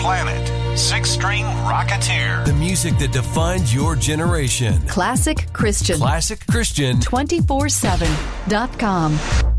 planet. Six String Rocketeer. The music that defined your generation. Classic Christian. Classic Christian. 247.com.